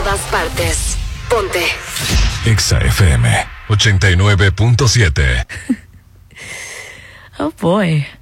todas partes. Ponte. Exa FM 89.7. Oh boy.